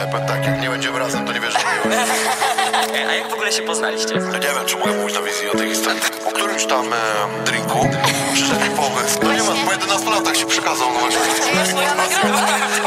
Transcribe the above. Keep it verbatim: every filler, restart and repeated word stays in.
Ja powiem tak, jak nie będziemy razem, to nie wiesz, że miłość. A jak w ogóle się poznaliście? Ja nie wiem, czy mogę mówić na wizji o tej historii. Po którymś tam e, drinku przyszedł mi pomysł. No nie ma, po jedenastu latach się przekazał. No właśnie. Masz moja nagroda.